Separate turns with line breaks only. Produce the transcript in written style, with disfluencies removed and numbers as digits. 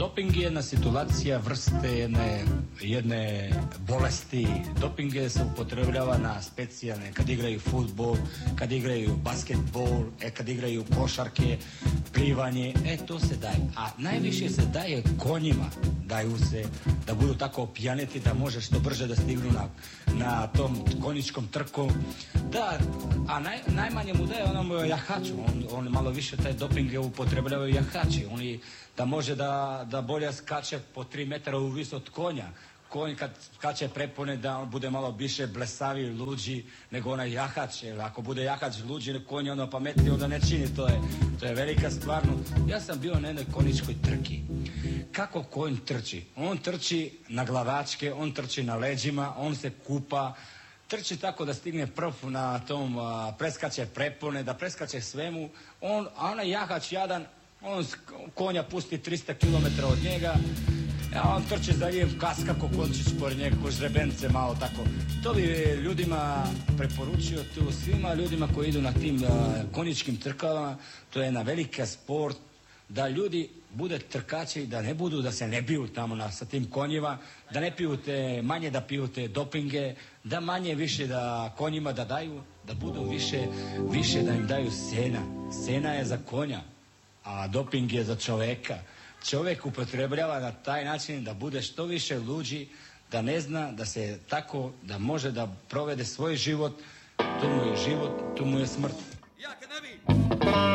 Doping je jedna situacija vrste jedne bolesti. Doping se upotrebljava na specijalne, kad igraju fudbal, kad igraju basketbol, kad igraju košarke, plivanje, to se daje. A najviše se daje konjima, daju se da budu tako opijaneti da može što brže da stignu na tom konjičkom trku. Da, a najmanje mu daje onom jahaču, on malo više taj doping upotrebljavaju jahači, oni da može da bolje skače po 3 metra u vis od konja. Konj kad skače prepone da on bude malo više blesavi, luđi nego onaj jahač. Jer ako bude jahač luđi, konj ono pametniji, onda ne čini. To je velika stvar. Ja sam bio na jednoj konjičkoj trki. Kako konj trči? On trči na glavačke, on trči na leđima, on se kupa, trči tako da stigne prv na tom, preskače prepone, da preskače svemu. A onaj jahač jadan, on konja pusti 300 km od njega, a on trči za njim, kaska ko končić pored njega, ko žrebence malo tako. To bi ljudima preporučio, tu svima ljudima koji idu na tim konjičkim trkama, to je jedna velika sport, da ljudi bude trkači, da ne budu, da se ne biju tamo sa tim konjima, da ne piju manje da piju te dopinge, da manje više da konjima da daju, da budu više da im daju sena. Sena je za konja, a doping je za čoveka. Čovjek upotrebljava na taj način da bude što više luđi, da ne zna da se tako, da može da provede svoj život, tu mu je život, tu mu je smrt.